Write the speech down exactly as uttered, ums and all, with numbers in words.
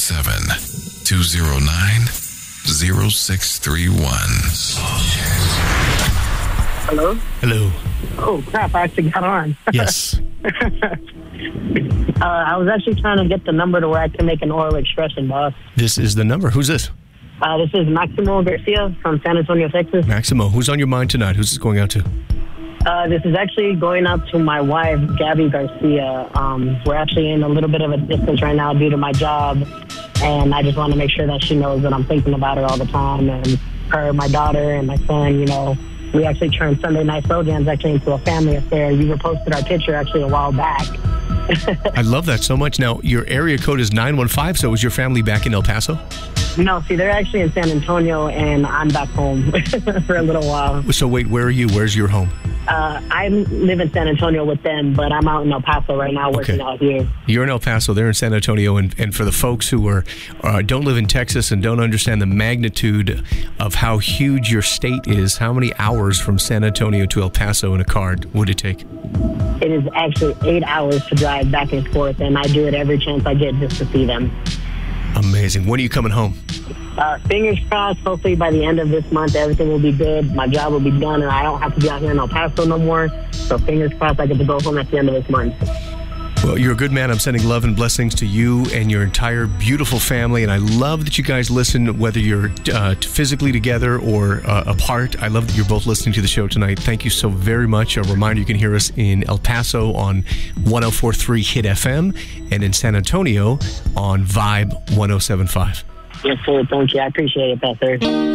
seven, two zero nine, zero six three one. Hello? Hello. Oh, crap, I actually got on. Yes. uh, I was actually trying to get the number to where I can make an oral expression, boss. This is the number. Who's this? Uh, this is Maximo Garcia from San Antonio, Texas. Maximo. Who's on your mind tonight? Who's this going out to? Uh, this is actually going out to my wife, Gabby Garcia. Um, we're actually in a little bit of a distance right now due to my job, and I just want to make sure that she knows that I'm thinking about her all the time. And her, my daughter, and my son, you know, we actually turned Sunday Night Slogans actually into a family affair. You reposted our picture actually a while back. I love that so much. Now, your area code is nine one five, so is your family back in El Paso? No, see, they're actually in San Antonio, and I'm back home for a little while. So wait, where are you? Where's your home? Uh, I live in San Antonio with them, but I'm out in El Paso right now working Okay. out here. You're in El Paso, they're in San Antonio, and, and for the folks who are uh, don't live in Texas and don't understand the magnitude of how huge your state is, how many hours from San Antonio to El Paso in a car would it take? It is actually eight hours to drive back and forth, and I do it every chance I get just to see them. Amazing. When are you coming home? Uh, fingers crossed, hopefully by the end of this month, everything will be good. My job will be done, and I don't have to be out here in El Paso no more. So fingers crossed I get to go home at the end of this month. Well, you're a good man. I'm sending love and blessings to you and your entire beautiful family. And I love that you guys listen, whether you're uh, physically together or uh, apart. I love that you're both listening to the show tonight. Thank you so very much. A reminder, you can hear us in El Paso on one oh four point three Hit F M and in San Antonio on Vibe one oh seven point five. Yes, sir. Thank you. I appreciate it, Pastor.